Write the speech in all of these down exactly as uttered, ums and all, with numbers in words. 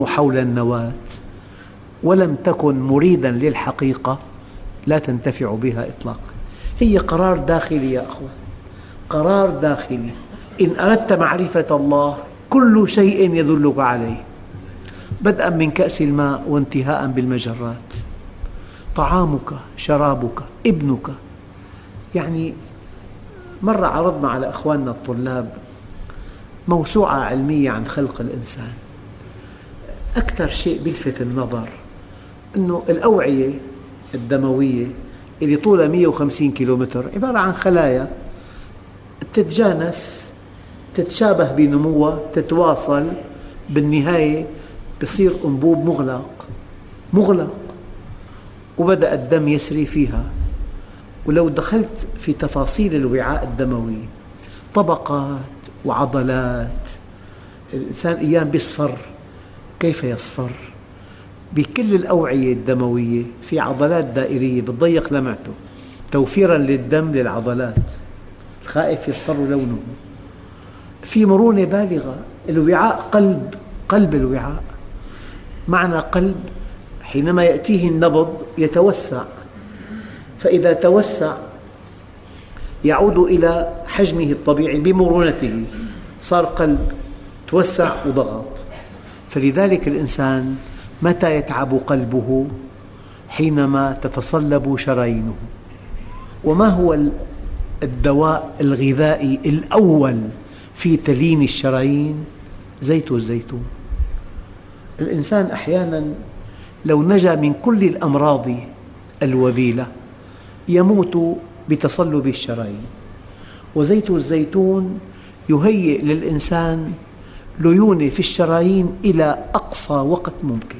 حول النواة ولم تكن مريدا للحقيقة لا تنتفع بها إطلاقا. هي قرار داخلي يا أخوان، قرار داخلي. إن أردت معرفة الله كل شيء يدلك عليه، بدءا من كأس الماء وانتهاء بالمجرات، طعامك، شرابك، ابنك. يعني مرة عرضنا على أخواننا الطلاب موسوعة علمية عن خلق الإنسان. أكثر شيء يلفت النظر أنه الأوعية الدموية اللي طولها مئة وخمسين كيلومتر عبارة عن خلايا تتجانس، تتشابه بنموها، تتواصل، بالنهاية يصير أنبوب مغلق مغلق وبدأ الدم يسري فيها. ولو دخلت في تفاصيل الوعاء الدموي، طبقات وعضلات، الإنسان أيام يصفر. كيف يصفر؟ بكل الأوعية الدموية في عضلات دائرية بتضيق لمعته توفيرا للدم للعضلات، الخائف يصفر لونه. في مرونة بالغة. الوعاء قلب قلب الوعاء، معنى قلب حينما يأتيه النبض يتوسع، فإذا توسع يعود إلى حجمه الطبيعي بمرونته، صار قلب توسع وضغط. فلذلك الإنسان متى يتعب قلبه؟ حينما تتصلب شرايينه. وما هو الدواء الغذائي الأول في تليين الشرايين؟ زيت الزيتون. الإنسان أحيانا لو نجا من كل الأمراض الوبيلة يموت بتصلب الشرايين، وزيت الزيتون يهيئ للإنسان ليونة في الشرايين إلى أقصى وقت ممكن.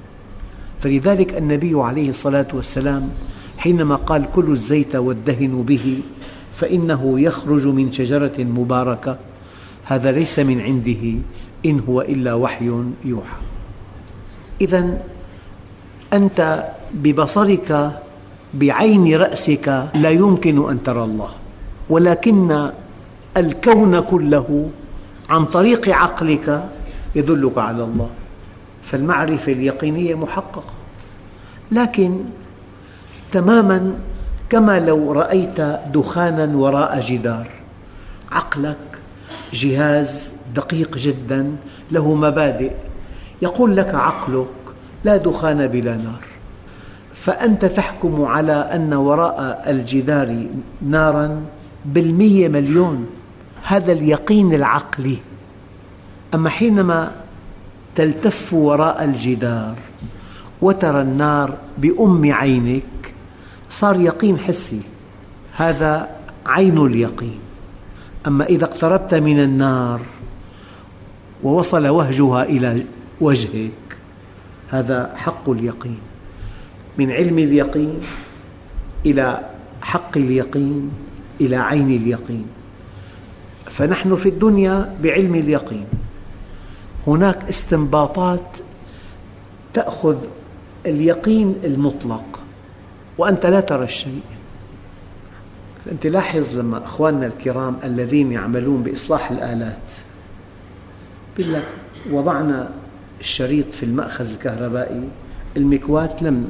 فلذلك النبي عليه الصلاة والسلام حينما قال كلوا الزيت وادهنوا به فإنه يخرج من شجرة مباركة، هذا ليس من عنده، إن هو إلا وحي يوحى. إذن أنت ببصرك بعين رأسك لا يمكن أن ترى الله، ولكن الكون كله عن طريق عقلك يدلك على الله. فالمعرفة اليقينية محققة، لكن تماما كما لو رأيت دخانا وراء جدار. عقلك جهاز دقيق جدا له مبادئ، يقول لك عقلك لا دخان بلا نار، فأنت تحكم على أن وراء الجدار نارا بالمية مليون. هذا اليقين العقلي. أما حينما تلتف وراء الجدار وترى النار بأم عينك صار يقين حسي، هذا عين اليقين. أما إذا اقتربت من النار ووصل وهجها إلى وجهك هذا حق اليقين. من علم اليقين إلى حق اليقين إلى عين اليقين. فنحن في الدنيا بعلم اليقين، هناك استنباطات تأخذ اليقين المطلق وأنت لا ترى الشيء. أنت لاحظ لما أخواننا الكرام الذين يعملون بإصلاح الآلات يقول لك وضعنا الشريط في المأخذ الكهربائي، المكواة لم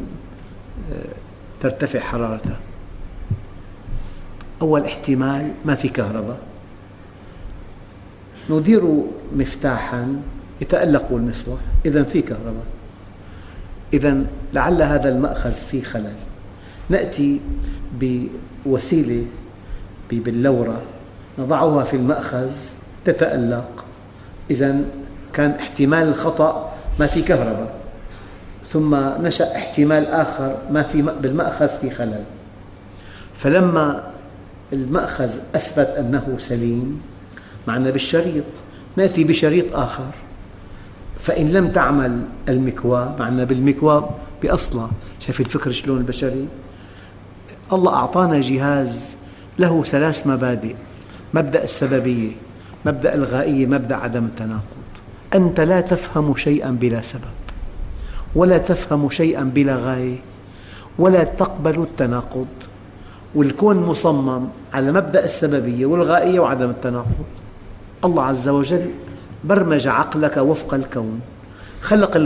ترتفع حرارتها. أول احتمال ما في كهرباء، ندير مفتاحا يتألق المصباح، إذن في كهرباء، إذن لعل هذا المأخذ فيه خلل. نأتي بوسيلة باللورة نضعها في المأخذ تتألق، إذن كان احتمال الخطأ ما في كهرباء، ثم نشأ احتمال آخر ما في بالمأخذ في خلل. فلما المأخذ أثبت أنه سليم معنا بالشريط، نأتي بشريط آخر، فإن لم تعمل المكواة معنا بالمكواة بأصلها. شايف الفكر شلون البشري؟ الله أعطانا جهاز له ثلاث مبادئ: مبدأ السببية، مبدأ الغائية، مبدأ عدم التناقض. أنت لا تفهم شيئا بلا سبب، ولا تفهم شيئا بلا غاية، ولا تقبل التناقض. والكون مصمم على مبدأ السببية والغائية وعدم التناقض. الله عز وجل برمج عقلك وفق الكون، خلق